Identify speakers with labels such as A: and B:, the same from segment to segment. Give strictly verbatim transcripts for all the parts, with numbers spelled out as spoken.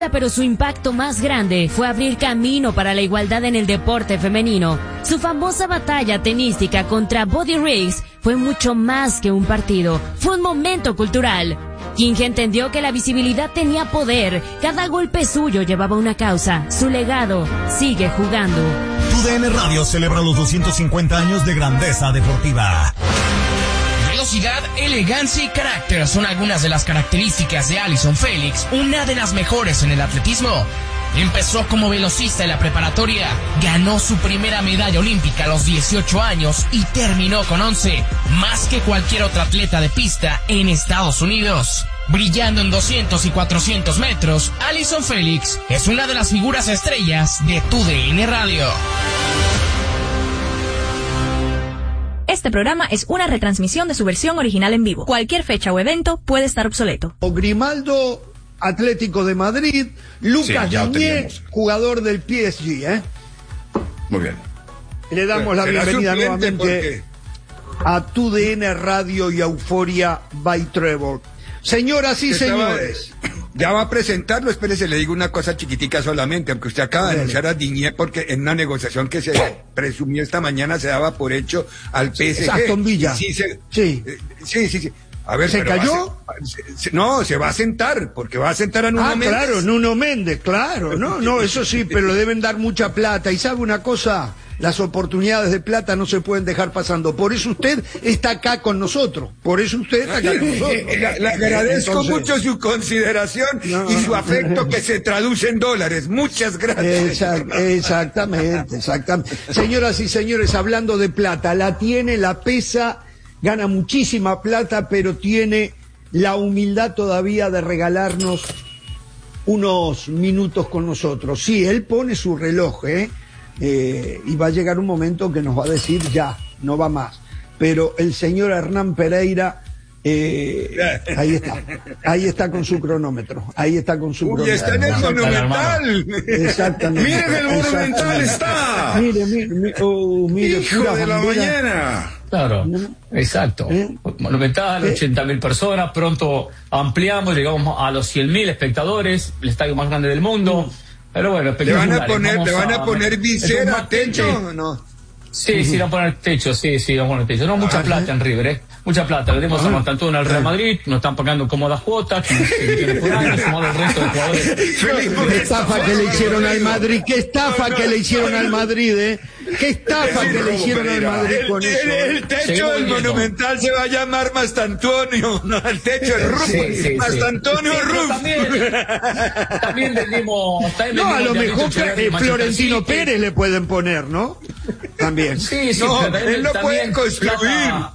A: pero su impacto más grande fue abrir camino para la igualdad en el deporte femenino. Su famosa batalla tenística contra Bobby Riggs fue mucho más que un partido, fue un momento cultural. King entendió que la visibilidad tenía poder, cada golpe suyo llevaba una causa, su legado sigue jugando.
B: Tu D N Radio celebra los doscientos cincuenta años de grandeza deportiva.
C: Velocidad, elegancia y carácter son algunas de las características de Allyson Félix, una de las mejores en el atletismo. Empezó como velocista en la preparatoria, ganó su primera medalla olímpica a los dieciocho años y terminó con once, más que cualquier otra atleta de pista en Estados Unidos. Brillando en doscientos y cuatrocientos metros, Allyson Félix es una de las figuras estrellas de Tu D N Radio.
D: Este programa es una retransmisión de su versión original en vivo. Cualquier fecha o evento puede estar obsoleto.
E: Grimaldo, Atlético de Madrid, Lucas
F: sí,
E: Digne, jugador del P S G, ¿eh?
F: Muy bien.
E: Le damos la bienvenida nuevamente
F: porque...
E: a Tu D N Radio y Euforia by Trevor. Señoras y señores.
F: Ya va a presentarlo, espérese, le digo una cosa chiquitica solamente, aunque usted acaba de anunciar a Digne, porque en una negociación que se presumió esta mañana se daba por hecho al P S G.
E: Aston Villa.
F: Sí, se,
E: sí.
F: Eh, sí, sí, sí. A ver,
E: ¿Se cayó?
F: Se, se, no, se va a sentar, porque va a sentar a Nuno
E: ah,
F: Méndez.
E: Ah, claro, Nuno Méndez, claro. No, no, eso sí, pero le deben dar mucha plata. ¿Y sabe una cosa? Las oportunidades de plata no se pueden dejar pasando. Por eso usted está acá con nosotros. Por eso usted está acá con nosotros.
F: Le, le agradezco Entonces, mucho su consideración no, y su afecto que se traduce en dólares. Muchas gracias.
E: Exact, exactamente, exactamente. Señoras y señores, hablando de plata, la tiene, la pesa, gana muchísima plata, pero tiene la humildad todavía de regalarnos unos minutos con nosotros. Sí, él pone su reloj, ¿eh? Eh, y va a llegar un momento que nos va a decir ya, no va más. Pero el señor Hernán Pereira, eh, ahí está, ahí está con su cronómetro, ahí está con su
F: Uy,
E: cronómetro.
F: está en el Monumental.
E: Exactamente.
F: Miren, el Monumental está.
E: Mire, mire, mire, oh, mire,
F: hijo
E: pura
F: de la
E: bandera.
F: mañana.
G: Claro, exacto. ¿Eh? Monumental,
E: ¿Eh?
G: ochenta mil personas, pronto ampliamos, llegamos a los cien mil espectadores, el estadio más grande del mundo. Mm. Pero bueno,
F: ¿Le van a poner, ¿le van a poner visera, techo o no?
G: Sí, uh-huh. sí, van a poner techo, sí, sí, van a poner techo. No, mucha uh-huh. plata en River, ¿eh? Mucha plata. Le dimos uh-huh. a Martantón al Real Madrid, nos están pagando cómodas cuotas, por año, sumado el resto de jugadores.
E: Qué estafa que le hicieron al Madrid, qué estafa que le hicieron al Madrid, ¿eh? Qué estafa que le hicieron al Madrid con eso.
F: El, el techo del Monumental se va a llamar Mastantonio, no, el techo es Ruf, sí, sí, Mastantonio sí. Ruf.
G: También, también vendimos, también
E: no, a lo mejor
G: eh,
E: Florentino City. Pérez le pueden poner, ¿no? También.
G: Sí, sí,
F: no,
G: también,
F: él no puede construir.
G: Plata,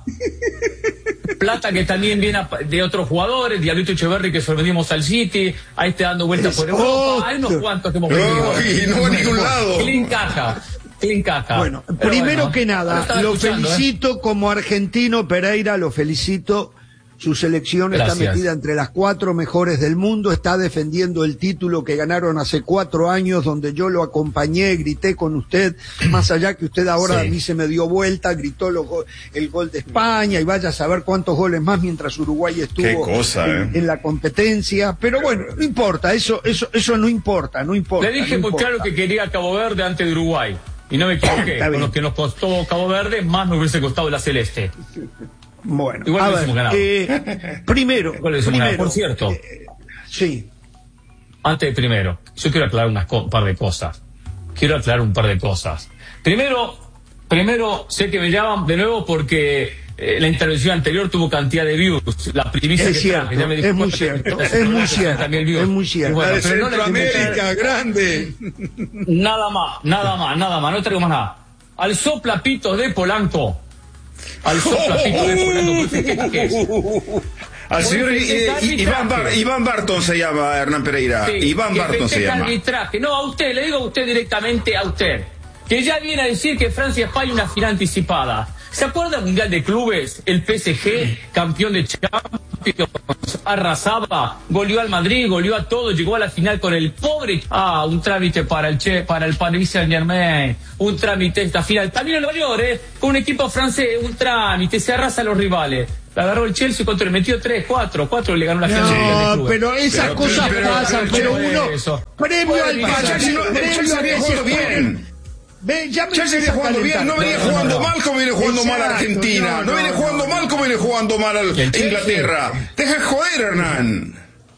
G: plata que también viene de otros jugadores, Diablito Echeverri que se lo vendimos al City, ahí está dando vueltas por Europa, oh, hay unos cuantos que hemos vendido.
F: No, no va a ningún lado.
G: Clean caja. Caja.
E: Bueno, Pero primero bueno, que nada, lo felicito ¿eh? como argentino, Pereira, lo felicito. Su selección Gracias. está metida entre las cuatro mejores del mundo, está defendiendo el título que ganaron hace cuatro años, donde yo lo acompañé, grité con usted, más allá que usted ahora sí. a mí se me dio vuelta, gritó los go- el gol de España, y vaya a saber cuántos goles más mientras Uruguay estuvo
F: cosa,
E: en,
F: ¿eh?
E: en la competencia, pero bueno, no importa, eso, eso, eso no importa, no importa.
G: Le dije
E: no
G: muy
E: importa.
G: claro que quería Cabo Verde antes de Uruguay. Y no me equivoqué, con lo que nos costó Cabo Verde, más me hubiese costado la Celeste.
E: Bueno,
G: igual
E: a
G: lo
E: ver,
G: hicimos ganado.
E: Eh, primero, primero
G: por cierto,
E: eh, sí.
G: Antes de primero, yo quiero aclarar unas co- par de cosas. Quiero aclarar un par de cosas. Primero, primero sé que me llaman de nuevo porque eh, la intervención anterior tuvo cantidad de views. La primicia
E: es
G: que
E: cierto,
G: traje, ya me
E: es muy cierto, es muy cierto, es muy cierto.
F: Bueno,
E: la
F: de Centroamérica, no grande.
G: Nada más, nada más, nada más, no traigo más nada. Al soplapito de Polanco. Al soplapito de Polanco. ¿Qué, qué es?
H: Al señor Iván, Bar, Iván Barton se llama Hernán Pereira. Sí, Iván Barton se llama.
G: Arbitraje. No, a usted, le digo a usted directamente, a usted, que ya viene a decir que Francia España una final anticipada. ¿Se acuerda del Mundial de Clubes? El P S G, campeón de Champions, arrasaba, goleó al Madrid, goleó a todo, llegó a la final con el pobre. Ah, un trámite para el Che, para el Paris Saint-Germain, un trámite esta final. También el Mayor, ¿eh? Con un equipo francés, un trámite, se arrasa a los rivales. La agarró el Chelsea contra le metió tres, cuatro, cuatro le ganó la final.
E: No, pero esas
H: pero,
E: cosas
H: pero,
E: pasan, pero,
H: pero,
E: uno,
G: eso.
E: previo al
H: Chelsea venía jugando bien.
E: Ve, ya me
H: Chelsea venía jugando bien, no venía jugando mal como viene jugando mal Argentina, no viene jugando mal como viene jugando mal Inglaterra. Deja joder, Hernán.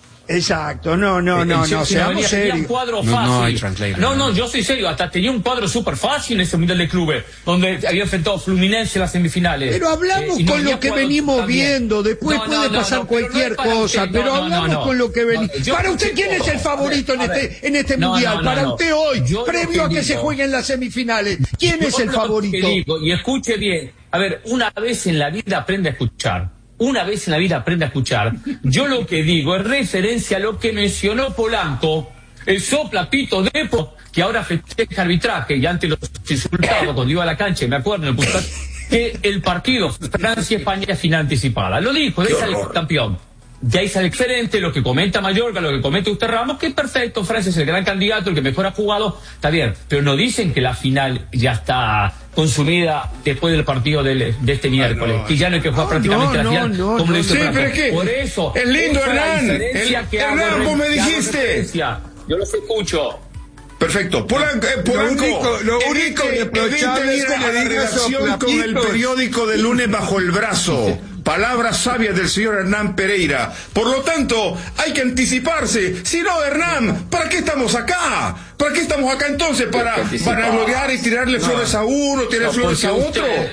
E: Exacto, no, no, no, no, seamos serios.
G: Un cuadro fácil. No, no, yo soy serio, hasta tenía un cuadro súper fácil en ese Mundial de Clubes, donde había enfrentado a Fluminense en las semifinales.
E: Pero hablamos
G: eh, no
E: con lo que venimos viendo, después
G: no,
E: puede
G: no, no,
E: pasar
G: no, pero
E: cualquier
G: no
E: cosa,
G: usted,
E: pero
G: no, no,
E: hablamos
G: no, no.
E: con lo que venimos.
G: No,
E: para usted, ¿quién es el favorito en este, en este
G: no,
E: Mundial?
G: no, no,
E: para
G: no.
E: usted hoy,
G: Yo
E: previo a que
G: digo,
E: se jueguen las semifinales, ¿quién es el
G: Yo lo
E: favorito?
G: que digo, y escuche bien, a ver, una vez en la vida aprende a escuchar. Una vez en la vida aprende a escuchar. Yo lo que digo es referencia a lo que mencionó Polanco, el soplapito Depo, que ahora festeja arbitraje, y antes los insultaba cuando iba a la cancha, me acuerdo, en el puntal, que el partido Francia-España es final anticipada. Lo dijo, de ahí sale el campeón. De ahí sale excelente, lo que comenta Mallorca, lo que comenta usted Ramos, que es perfecto, Francia es el gran candidato, el que mejor ha jugado, está bien, pero no dicen que la final ya está consumida después del partido del, de este miércoles, ah, no, que ya no hay que jugar no, prácticamente no, la final,
E: no, no,
G: como lo hizo
H: sí,
G: Francia.
H: Pero es que
G: por eso,
H: es lindo, Hernán, el, Hernán, vos me dijiste.
G: Yo los escucho.
H: Perfecto. Polanco, eh, Polanco,
F: lo único, lo único reprochable es que le diga
H: relación con el periódico de lunes bajo el brazo. Palabras sabias del señor Hernán Pereira. Por lo tanto, hay que anticiparse. Si no, Hernán, ¿para qué estamos acá? ¿Para qué estamos acá entonces? ¿Para, para gloriar y tirarle no, flores a uno, tirarle no, flores a otro?
G: Usted,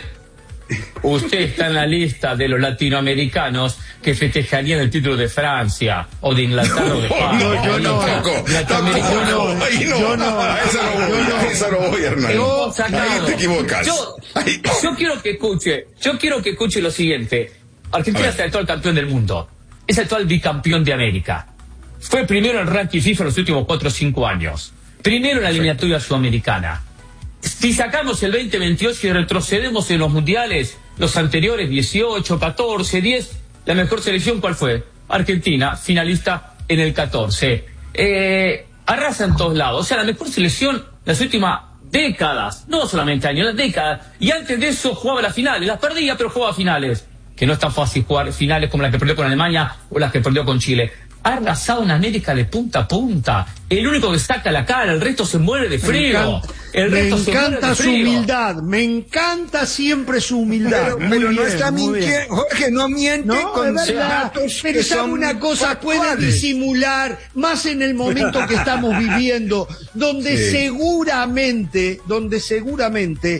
G: usted está en la lista de los latinoamericanos que festejarían el título de Francia o de Inglaterra o de España.
H: No, yo no, tampoco.
G: Latinoamericanos.
H: Yo no, esa no voy, esa no voy, Hernán. Ahí te equivocas.
G: Yo, yo quiero que escuche, yo quiero que escuche lo siguiente. Argentina es el actual campeón del mundo, es el actual bicampeón de América. Fue primero en el ranking FIFA en los últimos cuatro o cinco años. Primero en la eliminatoria sudamericana. Si sacamos el veinte veintiocho y retrocedemos en los mundiales, los anteriores dieciocho, catorce, diez, la mejor selección, ¿cuál fue? Argentina, finalista en el catorce. Eh, arrasa en todos lados. O sea, la mejor selección las últimas décadas, no solamente años, las décadas. Y antes de eso jugaba las finales, las perdía, pero jugaba finales. Que no es tan fácil jugar finales como las que perdió con Alemania o las que perdió con Chile. Ha arrasado en América de punta a punta. El único que saca la cara, el resto se muere de frío. El
E: me
G: resto
E: encanta
G: se
E: su
G: muere de frío.
E: humildad, me encanta siempre su humildad.
F: Pero,
E: muy
F: pero
E: bien,
F: no está mintiendo, Jorge, no miente
E: no,
F: con
E: es verdad.
F: datos
E: Pero
F: que
E: sabe
F: son
E: una cosa,
F: factuales.
E: puede disimular, más en el momento que estamos viviendo, donde
H: Sí.
E: seguramente, donde seguramente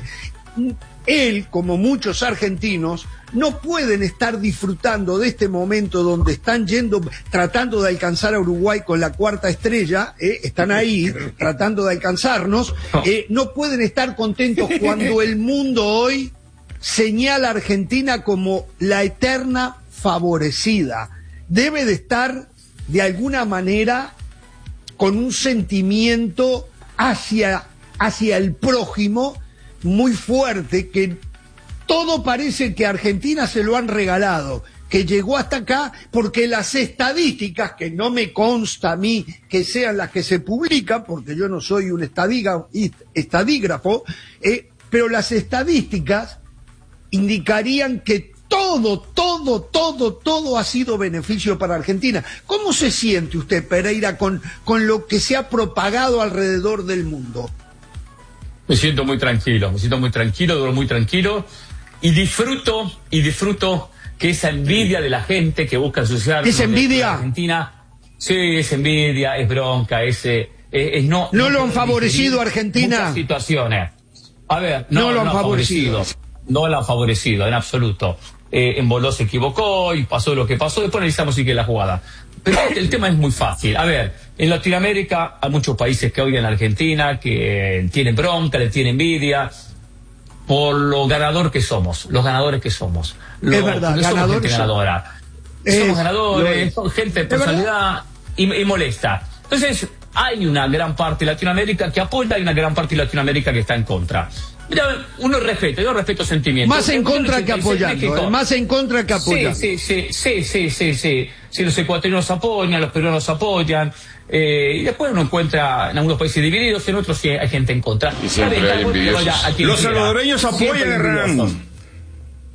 E: él, como muchos argentinos, no pueden estar disfrutando de este momento donde están yendo, tratando de alcanzar a Uruguay con la cuarta estrella, eh, están ahí tratando de alcanzarnos, eh, no pueden estar contentos cuando el mundo hoy señala a Argentina como la eterna favorecida. Debe de estar de alguna manera con un sentimiento hacia, hacia el prójimo muy fuerte, que todo parece que a Argentina se lo han regalado, que llegó hasta acá porque las estadísticas, que no me consta a mí que sean las que se publican, porque yo no soy un estadiga, estadígrafo, eh, pero las estadísticas indicarían que todo, todo, todo, todo ha sido beneficio para Argentina. ¿Cómo se siente usted, Pereira, con, con lo que se ha propagado alrededor del mundo?
G: Me siento muy tranquilo, me siento muy tranquilo, duermo muy tranquilo y disfruto, y disfruto que esa envidia de la gente que busca ensuciar
E: ¿Es envidia?
G: Argentina, sí, es envidia, es bronca, es, es, es no...
E: ¿No, no lo han favorecido Argentina?
G: Muchas situaciones. A ver, no,
E: no lo han
G: no
E: favorecido.
G: favorecido. No lo han favorecido, en absoluto. Eh, en Boló se equivocó y pasó lo que pasó, después analizamos si que la jugada. Pero el tema es muy fácil. A ver, en Latinoamérica hay muchos países que odian a Argentina, que tienen bronca, le tienen envidia, por lo ganador que somos, los ganadores que somos. Lo,
E: es verdad,
G: no
E: ganadores
G: somos gente ganadora.
E: Es,
G: somos ganadores, somos gente de personalidad y, y molesta. Entonces, hay una gran parte de Latinoamérica que apoya y una gran parte de Latinoamérica que está en contra. Mira, uno respeta, yo respeto sentimientos.
E: Más en contra que apoyando, ¿eh? Más en contra que apoyando.
G: Sí, sí, sí, sí, sí, sí. Si los ecuatorianos apoyan, los peruanos apoyan, eh, y después uno encuentra en algunos países divididos, en otros sí hay gente en contra.
H: Y siempre hay envidiosos. Los salvadoreños apoyan, Hernán.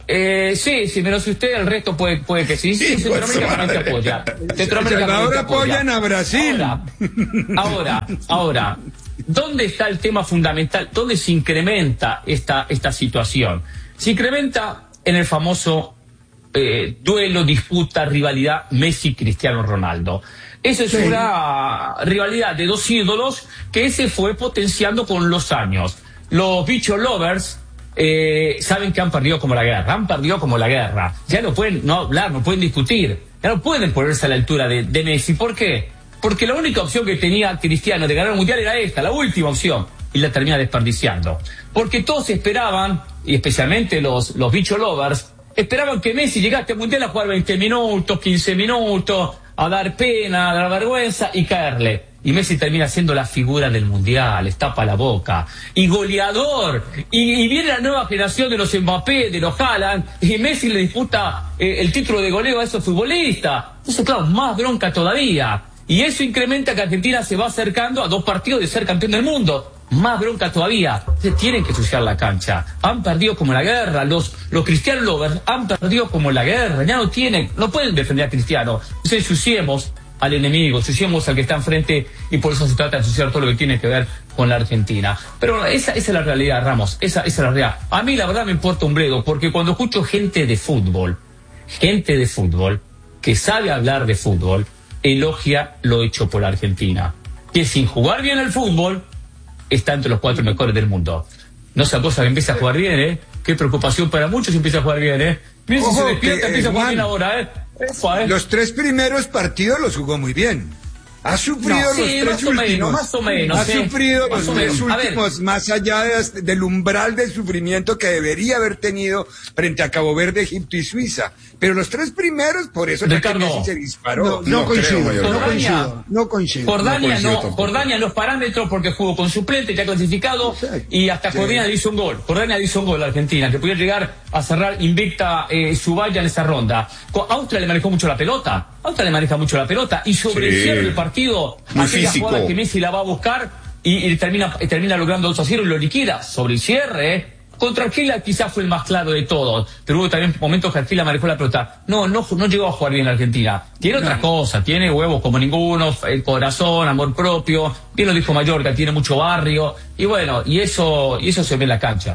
G: Eh, sí, sí, menos usted, el resto puede, puede que sí. Sí, Centroamérica también te apoya. Centroamérica
F: ahora apoyan a Brasil.
G: Ahora, ahora, ahora, ¿dónde está el tema fundamental? ¿Dónde se incrementa esta, esta situación? Se incrementa en el famoso eh, duelo, disputa, rivalidad Messi-Cristiano Ronaldo. Esa es sí. una rivalidad de dos ídolos que se fue potenciando con los años. Los bicho lovers eh, saben que han perdido como la guerra, han perdido como la guerra. Ya no pueden no hablar, no pueden discutir, ya no pueden ponerse a la altura de, de Messi. ¿Por qué? Porque la única opción que tenía Cristiano de ganar el Mundial era esta, la última opción, y la termina desperdiciando. Porque todos esperaban, y especialmente los, los bicho lovers, esperaban que Messi llegase al Mundial a jugar veinte minutos, quince minutos, a dar pena, a dar vergüenza y caerle. Y Messi termina siendo la figura del Mundial, les tapa la boca. Y goleador. Y, y viene la nueva generación de los Mbappé, de los Haaland, y Messi le disputa eh, el título de goleo a esos futbolistas. Entonces, claro, más bronca todavía. Y eso incrementa que Argentina se va acercando a dos partidos de ser campeón del mundo. Más bronca todavía. Se tienen que ensuciar la cancha. Han perdido como la guerra. Los, los Cristiano lovers han perdido como la guerra. Ya no tienen, no pueden defender a Cristiano. Entonces ensuciemos al enemigo, ensuciemos al que está enfrente, y por eso se trata de ensuciar todo lo que tiene que ver con la Argentina. Pero esa, esa es la realidad, Ramos. Esa, esa es la realidad. A mí la verdad me importa un bledo, porque cuando escucho gente de fútbol, gente de fútbol, que sabe hablar de fútbol, elogia lo hecho por la Argentina. Que sin jugar bien el fútbol, está entre los cuatro mejores del mundo. No sea cosa que empiece a jugar bien, ¿eh? Qué preocupación para muchos si empieza a jugar bien, ¿eh? Miren si se despierta, empieza a jugar bien ahora, ¿eh? Opa, ¿eh?
F: Los tres primeros partidos los jugó muy bien. Ha sufrido
G: no,
F: los
G: sí,
F: tres
G: más
F: últimos.
G: Menos, más o menos.
F: Ha
G: ¿eh?
F: sufrido
G: más
F: los tres últimos, más allá de, del umbral del sufrimiento que debería haber tenido frente a Cabo Verde, Egipto y Suiza. Pero los tres primeros, por eso
G: Ricardo,
F: Messi se disparó.
E: No, no,
F: no
E: coincido,
F: creo,
E: no coincido, no coincido.
G: Jordania
H: no,
G: no, Jordania los parámetros porque jugó con suplente, ya clasificado, exacto. Y hasta Jordania le hizo un gol. Jordania le hizo un gol a Argentina, que podía llegar a cerrar invicta eh, su valla en esa ronda. Austria le manejó mucho la pelota. Austria le maneja mucho la pelota y sobre sí. el cierre del partido,
H: muy
G: aquella
H: físico.
G: jugada que Messi la va a buscar y, y termina, y termina logrando dos a cero y lo liquida. Sobre el cierre, ¿eh? Contra Argelia quizás fue el más claro de todos, pero hubo también momentos que Argelia manejó la pelota. No, no, no llegó a jugar bien Argentina. Tiene no. otras cosas, tiene huevos como ninguno, el corazón, amor propio, bien lo dijo Mallorca, tiene mucho barrio, y bueno, y eso, y eso se ve en la cancha.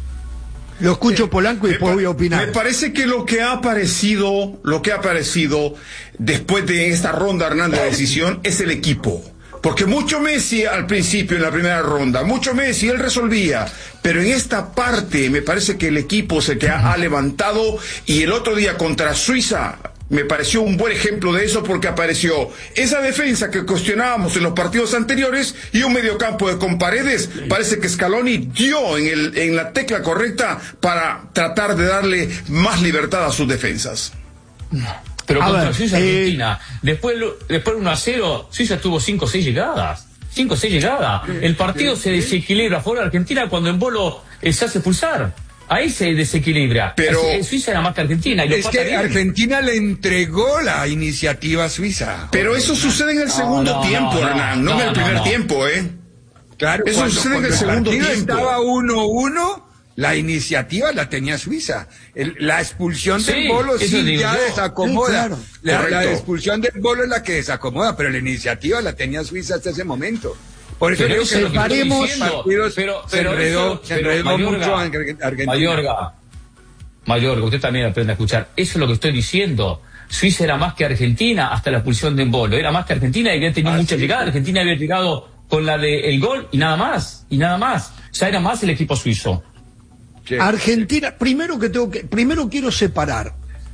E: Lo escucho Polanco y después voy a opinar.
H: Me parece que lo que ha aparecido, lo que ha aparecido después de esta ronda, Hernán, de decisión, es el equipo. Porque mucho Messi al principio, en la primera ronda, mucho Messi, él resolvía. Pero en esta parte me parece que el equipo se que ha, ha levantado, y el otro día contra Suiza me pareció un buen ejemplo de eso, porque apareció esa defensa que cuestionábamos en los partidos anteriores y un mediocampo de con Paredes. Parece que Scaloni dio en, el, en la tecla correcta para tratar de darle más libertad a sus defensas.
G: Pero
E: a
G: contra
E: ver,
G: Suiza,
E: eh...
G: Argentina, después, después uno a cero, Suiza tuvo cinco o seis llegadas. cinco o seis llegadas. El partido se desequilibra a favor de Argentina cuando en Bolo eh, se hace expulsar. Ahí se desequilibra.
H: Pero
G: Suiza era más que Argentina. Y
F: es que bien. Argentina le entregó la iniciativa a Suiza.
H: Pero eso sucede en el segundo no, no, tiempo, no, Hernán, no, no en el primer no, tiempo, ¿eh?
F: Claro,
H: eso
F: cuando,
H: sucede
F: cuando
H: en el segundo
F: tiempo. Estaba uno uno, la iniciativa la tenía Suiza. El, la expulsión
G: sí,
F: del Bolo sí ya yo. desacomoda. Sí, claro. la, la expulsión del Bolo es la que desacomoda, pero la iniciativa la tenía Suiza hasta ese momento. Por eso
G: pero
F: creo que
G: separemos
F: partidos
G: pero, pero
F: se enredó,
G: eso,
F: se enredó
G: Mayorga,
F: mucho en Argentina.
G: Mayorga, Mayorga, usted también aprende a escuchar. Eso es lo que estoy diciendo. Suiza era más que Argentina hasta la expulsión de Embolo. Era más que Argentina y había tenido ah, muchas sí. llegadas. Argentina había llegado con la del de gol y nada más. Y nada más. O sea, era más el equipo suizo.
E: Sí. Argentina, primero que tengo que, primero quiero separar.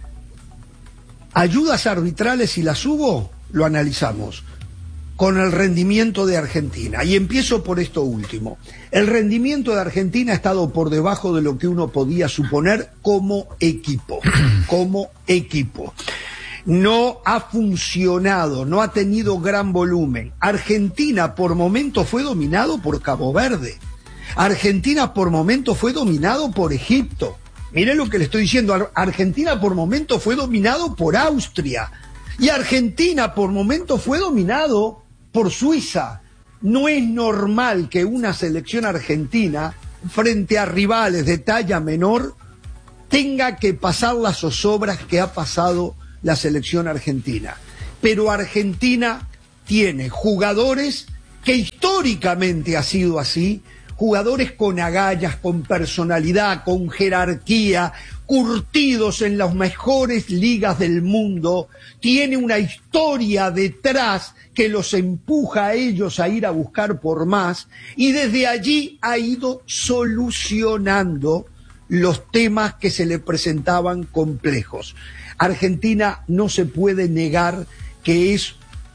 E: Ayudas arbitrales, si las hubo, lo analizamos. Con el rendimiento de Argentina. Y empiezo por esto último. El rendimiento de Argentina ha estado por debajo de lo que uno podía suponer como equipo. Como equipo. No ha funcionado, no ha tenido gran volumen. Argentina por momentos fue dominado por Cabo Verde. Argentina por momentos fue dominado por Egipto. Miren lo que le estoy diciendo. Argentina por momentos fue dominado por Austria. Y Argentina por momentos fue dominado por Suiza. No es normal que una selección argentina, frente a rivales de talla menor, tenga que pasar las zozobras que ha pasado la selección argentina. Pero Argentina tiene jugadores que históricamente ha sido así, jugadores con agallas, con personalidad, con jerarquía, curtidos en las mejores ligas del mundo, tiene una historia detrás que los empuja a ellos a ir a buscar por más, y desde allí ha ido solucionando los temas que se le presentaban complejos. Argentina no se puede negar que es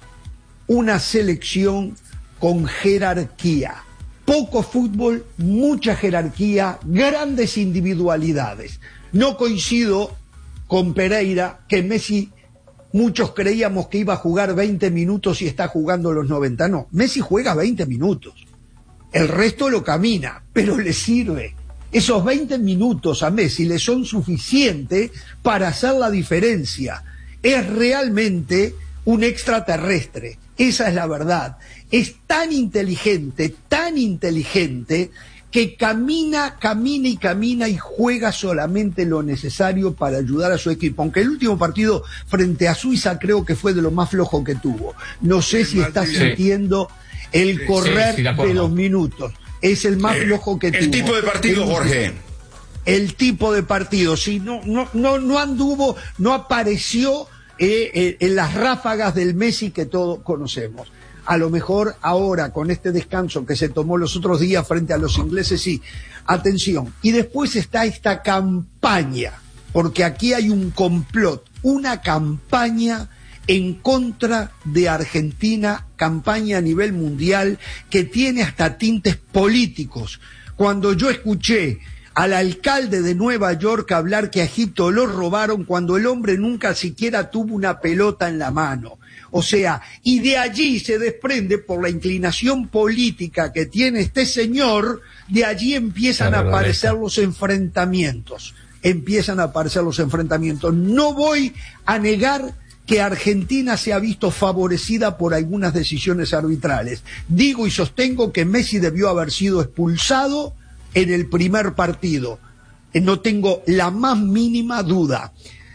E: una selección con jerarquía. Poco fútbol, mucha jerarquía, grandes individualidades. No coincido con Pereira que Messi, muchos creíamos que iba a jugar veinte minutos y está jugando los noventa. No, Messi juega veinte minutos. El resto lo camina, pero le sirve. Esos veinte minutos a Messi le son suficientes para hacer la diferencia. Es realmente un extraterrestre. Esa es la verdad. Es tan inteligente, tan inteligente, que camina, camina y camina y juega solamente lo necesario para ayudar a su equipo. Aunque el último partido frente a Suiza creo que fue de lo más flojo que tuvo. No sé si está sintiendo el correr de los minutos. Es el más flojo que tuvo.
H: El tipo de partido, Jorge.
E: El tipo de partido, sí, no, no, no, no anduvo, no apareció eh, eh, en las ráfagas del Messi que todos conocemos. A lo mejor ahora, con este descanso que se tomó los otros días frente a los ingleses, sí. Atención. Y después está esta campaña, porque aquí hay un complot, una campaña en contra de Argentina, campaña a nivel mundial, que tiene hasta tintes políticos. Cuando yo escuché al alcalde de Nueva York hablar que a Egipto lo robaron cuando el hombre nunca siquiera tuvo una pelota en la mano. O sea, y de allí se desprende, por la inclinación política que tiene este señor, de allí empiezan a aparecer los enfrentamientos. Empiezan a aparecer los enfrentamientos. No voy a negar que Argentina se ha visto favorecida por algunas decisiones arbitrales. Digo y sostengo que Messi debió haber sido expulsado en el primer partido. No tengo la más mínima duda.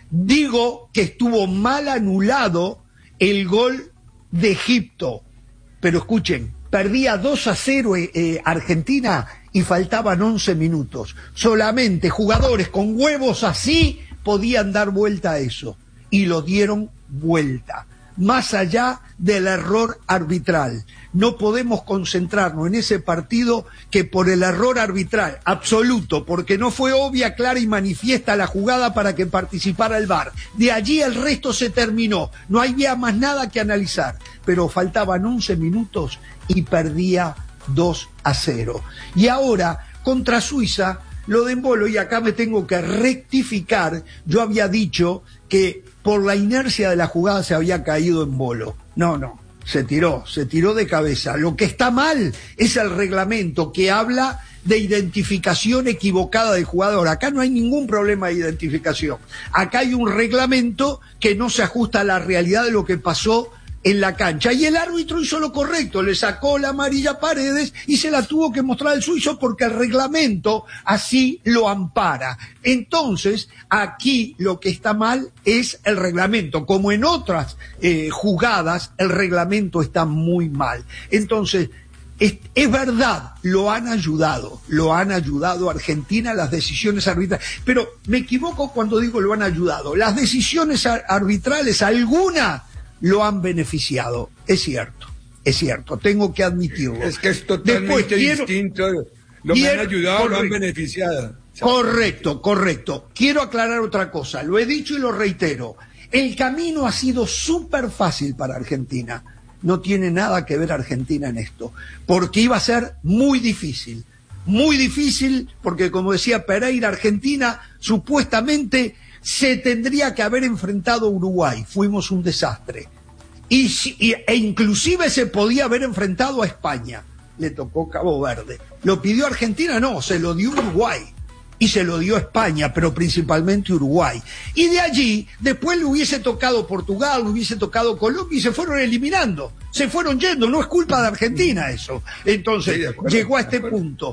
E: Digo que estuvo mal anulado el gol de Egipto. Pero escuchen, perdía dos a cero eh, eh, Argentina y faltaban once minutos. Solamente jugadores con huevos así podían dar vuelta a eso. Y lo dieron vuelta. Más allá del error arbitral. No podemos concentrarnos en ese partido que por el error arbitral absoluto, porque no fue obvia, clara y manifiesta la jugada para que participara el V A R. De allí el resto se terminó. No había más nada que analizar. Pero faltaban once minutos y perdía dos a cero. Y ahora, contra Suiza, lo de Embolo, y acá me tengo que rectificar, yo había dicho que por la inercia de la jugada se había caído Embolo. No, no, se tiró, se tiró de cabeza. Lo que está mal es el reglamento que habla de identificación equivocada del jugador. Acá no hay ningún problema de identificación. Acá hay un reglamento que no se ajusta a la realidad de lo que pasó en la cancha. Y el árbitro hizo lo correcto, le sacó la amarilla a Paredes y se la tuvo que mostrar al suizo porque el reglamento así lo ampara. Entonces, aquí lo que está mal es el reglamento. Como en otras eh, jugadas, el reglamento está muy mal. Entonces, es, es verdad, lo han ayudado, lo han ayudado a Argentina las decisiones arbitrales. Pero me equivoco cuando digo lo han ayudado. Las decisiones arbitrales, algunas lo han beneficiado, es cierto, es cierto, tengo que admitirlo.
F: Es que es totalmente Después, quiero,
E: distinto,
F: lo
E: quiero,
F: han ayudado, correcto, lo han beneficiado.
E: Correcto, correcto. Quiero aclarar otra cosa, lo he dicho y lo reitero, el camino ha sido súper fácil para Argentina, no tiene nada que ver Argentina en esto, porque iba a ser muy difícil, muy difícil, porque como decía Pereira, Argentina supuestamente se tendría que haber enfrentado a Uruguay, fuimos un desastre. Y, y, e inclusive se podía haber enfrentado a España, le tocó Cabo Verde. ¿Lo pidió Argentina? No, se lo dio Uruguay. Y se lo dio España, pero principalmente Uruguay. Y de allí, después le hubiese tocado Portugal, le hubiese tocado Colombia y se fueron eliminando. Se fueron yendo, no es culpa de Argentina eso. Entonces, sí, acuerdo, llegó a este punto.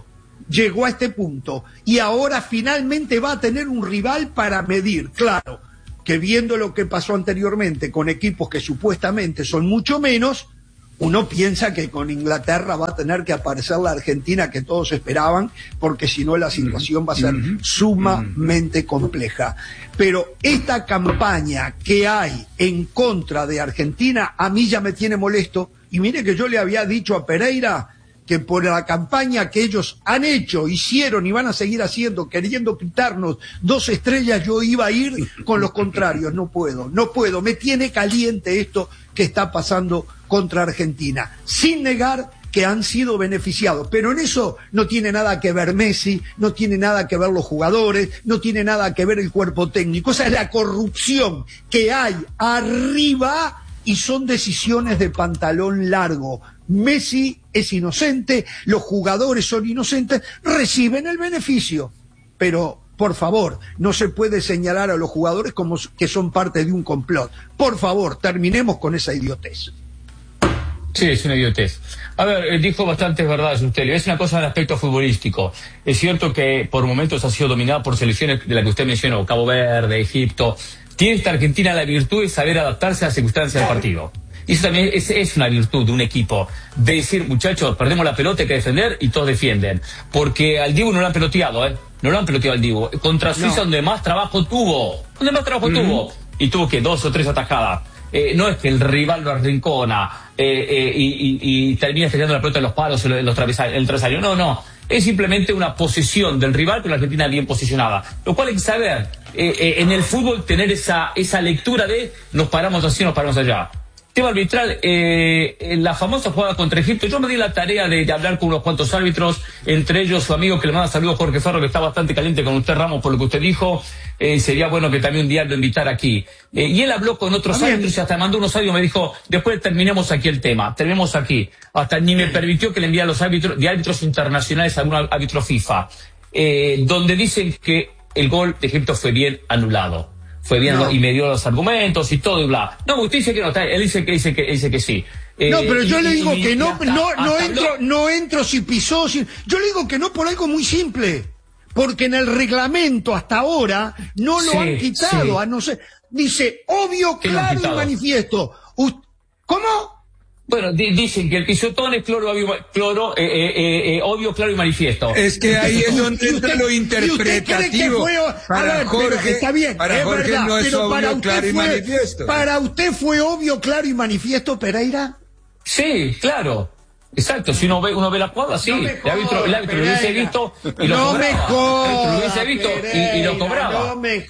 E: llegó a este punto y ahora finalmente va a tener un rival para medir. Claro, que viendo lo que pasó anteriormente con equipos que supuestamente son mucho menos, uno piensa que con Inglaterra va a tener que aparecer la Argentina que todos esperaban, porque si no la situación va a ser sumamente compleja. Pero esta campaña que hay en contra de Argentina a mí ya me tiene molesto, y mire que yo le había dicho a Pereira que por la campaña que ellos han hecho, hicieron y van a seguir haciendo, queriendo quitarnos dos estrellas, yo iba a ir con los contrarios. No puedo, no puedo, me tiene caliente esto que está pasando contra Argentina, sin negar que han sido beneficiados, pero en eso no tiene nada que ver Messi, no tiene nada que ver los jugadores, no tiene nada que ver el cuerpo técnico, esa es la corrupción que hay arriba y son decisiones de pantalón largo. Messi es inocente, los jugadores son inocentes, reciben el beneficio, pero por favor, no se puede señalar a los jugadores como que son parte de un complot. Por favor, terminemos con esa idiotez.
G: Sí, es una idiotez. A ver, dijo bastantes verdades usted. Es una cosa en el aspecto futbolístico. Es cierto que por momentos ha sido dominada por selecciones de las que usted mencionó, Cabo Verde, Egipto. Tiene esta Argentina la virtud de saber adaptarse a las circunstancias del partido. Y eso también es, es una virtud de un equipo, de decir, muchachos, perdemos la pelota, hay que defender, y todos defienden. Porque al Dibu no lo han peloteado, ¿eh? No lo han peloteado al Dibu. Contra Suiza, no. donde más trabajo tuvo, donde más trabajo uh-huh. tuvo, y tuvo que dos o tres atajadas. Eh, no es que el rival lo arrincona eh, eh, y, y, y termina estrellando la pelota en los palos, en los travesaños, el travesaño. No, no. Es simplemente una posesión del rival, pero la Argentina bien posicionada. Lo cual hay que saber, eh, eh, en el fútbol, tener esa, esa lectura de nos paramos así, nos paramos allá. Tema arbitral, eh, en la famosa jugada contra Egipto, yo me di la tarea de, de hablar con unos cuantos árbitros, entre ellos su amigo que le manda saludos, Jorge Ferro, que está bastante caliente con usted, Ramos, por lo que usted dijo. Eh, sería bueno que también un día lo invitara aquí. Eh, y él habló con otros
E: También.
G: árbitros y hasta mandó unos audios, me dijo, después terminemos aquí el tema, terminemos aquí. Hasta ni me permitió que le enviara a los árbitros, de árbitros internacionales a algún árbitro FIFA, eh, donde dicen que el gol de Egipto fue bien anulado. Fue bien no. y me dio los argumentos y todo y bla. No, usted dice que no, él dice que dice que dice que sí. Eh,
E: no, pero yo
G: y,
E: le digo
G: y,
E: que
G: y
E: no,
G: hasta,
E: no,
G: hasta
E: no
G: habló...
E: entro, no entro si pisó, si... yo le digo que no por algo muy simple, porque en el reglamento hasta ahora no lo
G: sí,
E: han quitado,
G: sí.
E: a no ser, dice obvio, claro y manifiesto. Ust... ¿Cómo?
G: Bueno, di dicen que el pisotón es cloro, obvio, cloro eh, eh, eh, obvio, claro y manifiesto.
F: Es que ahí es donde entra lo interpretativo.
E: Fue,
F: para
E: ver,
F: Jorge,
E: está bien,
F: para
E: es
F: Jorge
E: verdad,
F: no es
E: pero
F: obvio,
E: para
F: claro
E: usted
F: y
E: fue,
F: manifiesto.
E: ¿Para usted fue obvio, claro y manifiesto, Pereira?
G: Sí, claro. Exacto, si uno ve, uno ve la jugada, sí.
E: No
G: el árbitro, el árbitro lo hubiese visto y lo
E: no
G: cobraba.
E: Me joda,
G: el árbitro lo hubiese visto
E: Pereira,
G: y, y lo cobraba.
E: No me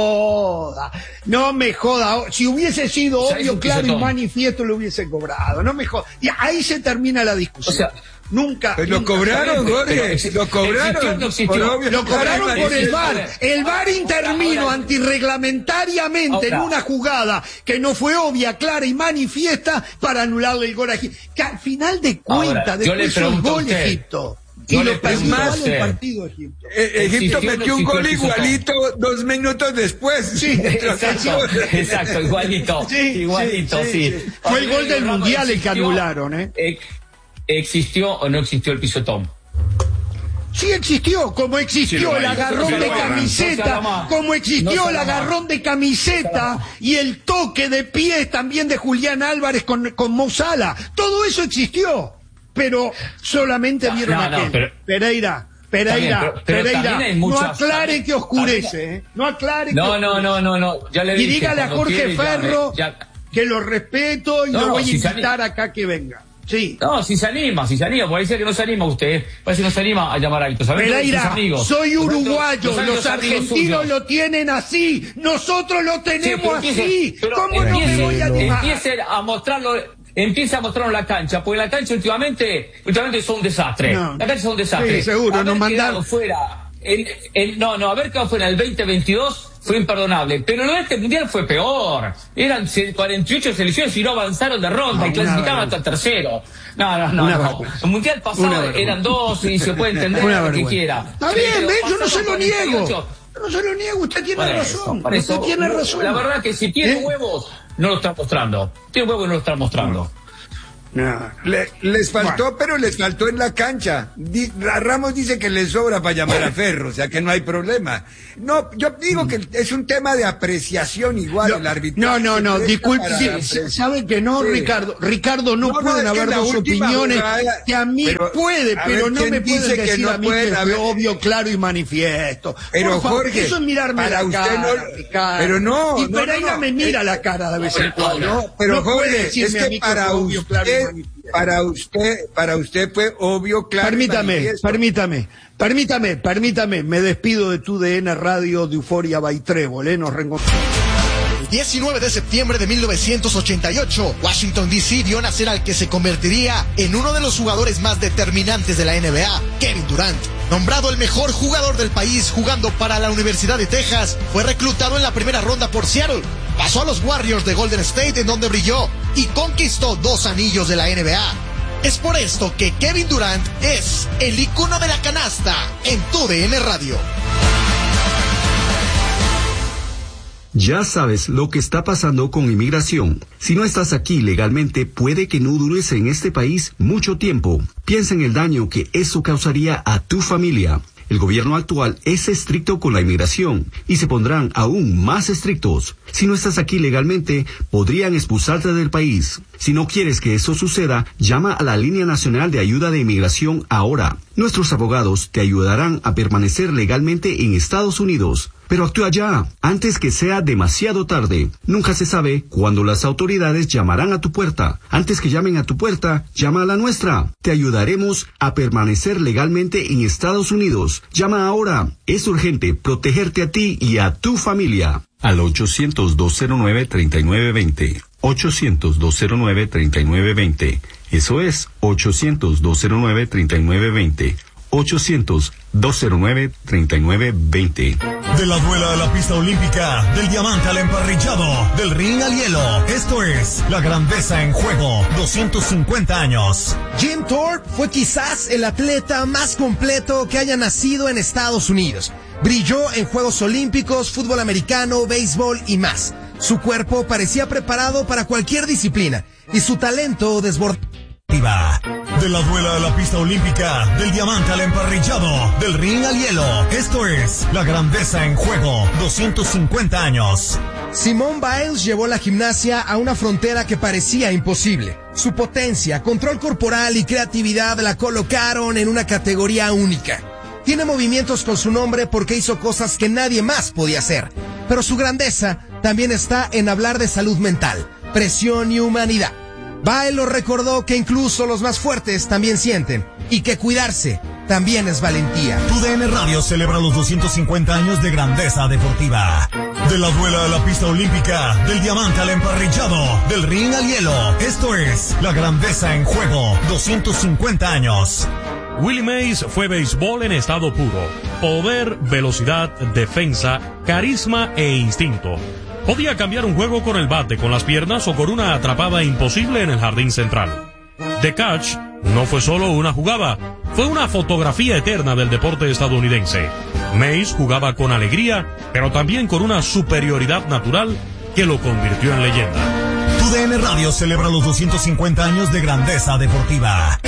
E: joda, no me joda. Si hubiese sido
G: o sea,
E: obvio, claro
G: pisotón.
E: y manifiesto, lo hubiese cobrado. No me joda. Y ahí se termina la discusión.
G: O sea,
E: Nunca.
F: Pues lo
E: nunca
F: cobraron,
G: pero,
F: Jorge.
G: pero,
F: Lo cobraron.
G: existió, no existió.
F: Por obvio,
E: Lo cobraron
F: claro,
E: por el
F: manifiesto.
E: V A R. El V A R intervino
G: Ahora,
E: antirreglamentariamente en
G: ahora.
E: una jugada que no fue obvia, clara y manifiesta para anularle el gol a Egipto. Que al final de cuentas,
G: Ahora, yo le
E: después fue
G: pregunto a
E: gol
G: usted.
E: Egipto.
G: Yo
E: Y
G: le
E: lo
G: pregunto
E: perdió
G: a
E: mal el
G: usted.
E: partido Egipto.
F: Eh, Egipto
G: Existió,
F: metió
G: no
F: un gol
G: existió el
F: igualito dos minutos después.
G: Sí, exacto, exacto, igualito,
E: Sí,
G: igualito,
E: sí,
G: sí.
E: sí, sí. Fue el gol del
G: Ramos,
E: Mundial el que
G: existió,
E: anularon, ¿eh?
G: eh, ¿Existió o no existió el pisotón?
E: Sí existió, como existió
H: Sí, lo
E: el
H: hay.
E: agarrón
H: Sí, lo
E: de
H: hay.
G: No se
E: camiseta,
G: llama.
E: como existió
G: No se
E: el
G: llama.
E: agarrón de camiseta y el toque de pies también de Julián Álvarez con, con Mo Salah. Todo eso existió, pero solamente
G: No,
E: vieron
G: no,
E: aquel.
G: no, pero-
E: Pereira, Pereira,
G: Está bien, pero- pero
E: Pereira,
G: también hay
E: no
G: muchas-
E: aclare
G: también-
E: que oscurece,
G: también-
E: ¿eh? No aclare que
G: No,
E: oscurece.
G: no, no, no, no, ya le
E: Y
G: dije.
E: dígale a
G: cuando
E: Jorge
G: quiere, llame,
E: Ferro
G: ya-
E: que lo respeto y
G: No,
E: lo
G: no,
E: voy a
G: si se
E: invitar acá que venga. Sí.
G: No, si se anima, si se anima, porque decía que no se anima usted, parece que no se anima a llamar a árbitros.
E: Pereira, soy uruguayo,
G: los,
E: los argentinos lo tienen así, nosotros lo tenemos así. ¿Cómo no me voy a animar?
G: Empiece a mostrarlo, empiece a mostrarlo en la cancha, porque la cancha últimamente, últimamente es un desastre.
E: No.
G: La cancha es un desastre.
E: Sí, seguro,
G: Haber
E: nos mandaron-
G: quedado fuera, en, en, no, no, haber quedado fuera en el veinte veintidós fue imperdonable, pero lo de este mundial fue peor. Eran cuarenta y ocho selecciones y no avanzaron de ronda
E: No,
G: y clasificaban
E: vergüenza.
G: hasta el tercero. No, no, no,
E: Una
G: no.
E: vergüenza.
G: El mundial
E: Una
G: pasado
E: vergüenza.
G: eran dos y se puede entender
E: Una
G: lo que
E: vergüenza.
G: quiera.
E: Está bien,
G: Pero
E: ¿ves? Yo no
G: pasamos
E: se lo
G: cuarenta y
E: niego.
G: ocho.
E: Yo no se lo niego, usted tiene
G: Por eso,
E: razón.
G: por eso,
E: Usted tiene razón.
G: La verdad que si tiene
E: ¿Eh?
G: huevos, no lo está mostrando. Tiene huevos y no lo está mostrando.
E: No.
F: Le- les faltó,
E: Bueno.
F: pero les faltó en la cancha. Di- Ramos dice que les sobra para llamar a Ferro, o sea que no hay problema. No, yo digo que es un tema de apreciación igual,
E: No,
F: el arbitraje.
E: no, no, no,
F: se presta
E: disculpe,
F: para
E: sí,
F: la
E: sí,
F: pres-
E: sabe que no,
F: Sí.
E: Ricardo. Ricardo, no,
F: No, no,
E: pueden
F: es que
E: haber
F: la
E: dos
F: última
E: opiniones,
F: jugada-
E: que a mí
F: pero,
E: puede,
F: a
E: pero
F: ver,
E: no
F: ¿quién
E: me pueden
F: dice que
E: decir
F: no
E: a mí
F: pueden
E: que fue
F: haber-
E: obvio, claro y manifiesto.
F: Pero,
E: Por favor,
F: Jorge,
E: eso es mirarme
F: para
E: la
F: usted
E: cara,
F: no-
E: Ricardo.
F: pero no,
E: Y
F: no,
E: Pereira
F: no, no.
E: me mira
F: Eh,
E: la cara de vez en cuando.
F: No, pero
E: no puede
F: Jorge,
E: decirme
F: es
E: a
F: que
E: mí
F: para
E: fue obvio, claro y
F: usted,
E: manifiesto.
F: para usted, para usted fue obvio, claro. y
E: Permítame,
F: manifiesto.
E: permítame, permítame, permítame, me despido de tu D N Radio de Euforia by Trébol, ¿eh? Nos reencontramos.
I: El diecinueve de septiembre de mil novecientos ochenta y ocho, Washington D C vio nacer al que se convertiría en uno de los jugadores más determinantes de la N B A, Kevin Durant. Nombrado el mejor jugador del país jugando para la Universidad de Texas, fue reclutado en la primera ronda por Seattle. Pasó a los Warriors de Golden State, en donde brilló y conquistó dos anillos de la N B A. Es por esto que Kevin Durant es el icono de la canasta en tu D N Radio.
J: Ya sabes lo que está pasando con inmigración. Si no estás aquí legalmente, puede que no dures en este país mucho tiempo. Piensa en el daño que eso causaría a tu familia. El gobierno actual es estricto con la inmigración y se pondrán aún más estrictos. Si no estás aquí legalmente, podrían expulsarte del país. Si no quieres que eso suceda, llama a la Línea Nacional de Ayuda de Inmigración ahora. Nuestros abogados te ayudarán a permanecer legalmente en Estados Unidos. Pero actúa ya, antes que sea demasiado tarde. Nunca se sabe cuándo las autoridades llamarán a tu puerta. Antes que llamen a tu puerta, llama a la nuestra. Te ayudaremos a permanecer legalmente en Estados Unidos. Llama ahora. Es urgente protegerte a ti y a tu familia. Al ochocientos, dos cero nueve, treinta y nueve veinte. ochocientos, dos cero nueve, treinta y nueve veinte. Eso es ochocientos, dos cero nueve, treinta y nueve veinte. ochocientos, dos cero nueve, treinta y nueve veinte.
B: De la duela a la pista olímpica, del diamante al emparrillado, del ring al hielo. Esto es La Grandeza en Juego, doscientos cincuenta años.
K: Jim Thorpe fue quizás el atleta más completo que haya nacido en Estados Unidos. Brilló en Juegos Olímpicos, fútbol americano, béisbol y más. Su cuerpo parecía preparado para cualquier disciplina y su talento desbordaba.
B: De la duela a la pista olímpica, del diamante al emparrillado, del ring al hielo. Esto es La Grandeza en Juego, doscientos cincuenta años.
K: Simone Biles llevó la gimnasia a una frontera que parecía imposible. Su potencia, control corporal y creatividad la colocaron en una categoría única. Tiene movimientos con su nombre porque hizo cosas que nadie más podía hacer. Pero su grandeza también está en hablar de salud mental, presión y humanidad. Biles lo recordó que incluso los más fuertes también sienten y que cuidarse también es valentía.
B: Tu D N Radio celebra los doscientos cincuenta años de grandeza deportiva. De la duela a la pista olímpica, del diamante al emparrillado, del ring al hielo. Esto es La Grandeza en Juego, doscientos cincuenta años.
L: Willie Mays fue béisbol en estado puro. Poder, velocidad, defensa, carisma e instinto. Podía cambiar un juego con el bate, con las piernas o con una atrapada imposible en el jardín central. The Catch no fue solo una jugada, fue una fotografía eterna del deporte estadounidense. Mays jugaba con alegría, pero también con una superioridad natural que lo convirtió en leyenda.
B: Tu D N Radio celebra los doscientos cincuenta años de grandeza deportiva.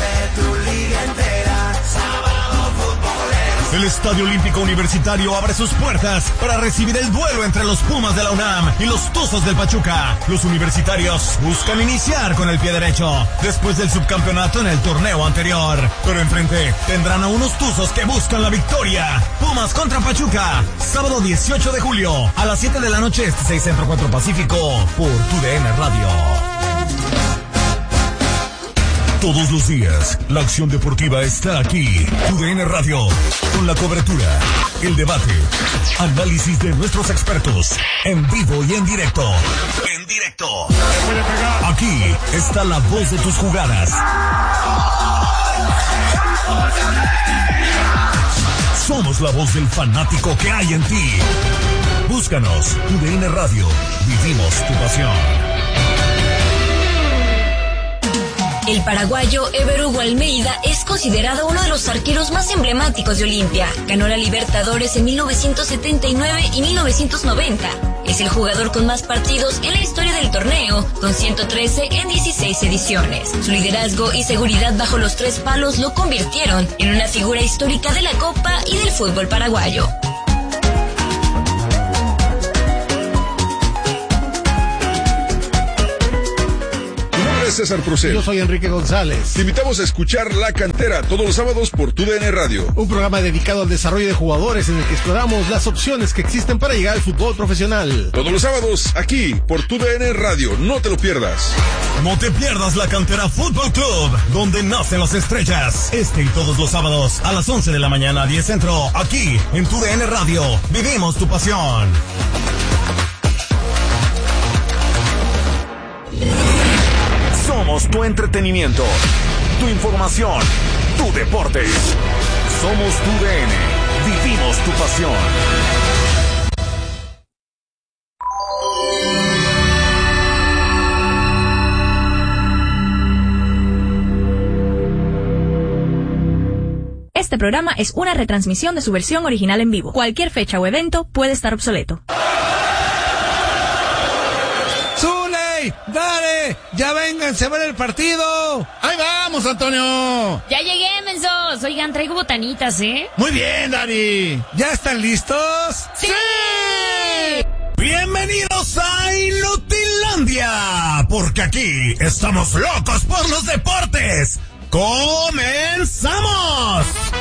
B: El Estadio Olímpico Universitario abre sus puertas para recibir el duelo entre los Pumas de la UNAM y los Tuzos del Pachuca. Los universitarios buscan iniciar con el pie derecho después del subcampeonato en el torneo anterior. Pero enfrente tendrán a unos Tuzos que buscan la victoria. Pumas contra Pachuca, sábado dieciocho de julio a las siete de la noche, este seis Centro cuatro Pacífico, por Tu D N Radio. Todos los días, la acción deportiva está aquí. Tu D N Radio, con la cobertura, el debate, análisis de nuestros expertos, en vivo y en directo. En directo. Aquí está la voz de tus jugadas. Somos la voz del fanático que hay en ti. Búscanos, Tu D N Radio. Vivimos tu pasión.
M: El paraguayo Ever Hugo Almeida es considerado uno de los arqueros más emblemáticos de Olimpia. Ganó la Libertadores en mil novecientos setenta y nueve y mil novecientos noventa. Es el jugador con más partidos en la historia del torneo, con ciento trece en dieciséis ediciones. Su liderazgo y seguridad bajo los tres palos lo convirtieron en una figura histórica de la Copa y del fútbol paraguayo.
N: César Procel.
O: Yo soy Enrique González.
N: Te invitamos a escuchar La Cantera todos los sábados por Tu D N Radio.
O: Un programa dedicado al desarrollo de jugadores en el que exploramos las opciones que existen para llegar al fútbol profesional.
N: Todos los sábados aquí por Tu D N Radio. No te lo pierdas.
B: No te pierdas La Cantera Fútbol Club, donde nacen las estrellas. Este y todos los sábados a las once de la mañana, diez Centro, aquí en Tu D N Radio. Vivimos tu pasión. Somos tu entretenimiento, tu información, tu deporte. Somos Tu D N. Vivimos tu pasión.
D: Este programa es una retransmisión de su versión original en vivo. Cualquier fecha o evento puede estar obsoleto.
P: ¡Dale! ¡Ya vénganse a ver el partido!
O: ¡Ahí vamos, Antonio!
A: Ya llegué, mensos. Oigan, traigo botanitas, ¿eh?
O: Muy bien, Dari.
P: ¿Ya están listos?
A: ¡Sí!
B: Bienvenidos a Inutilandia, porque aquí estamos locos por los deportes. ¡Comenzamos!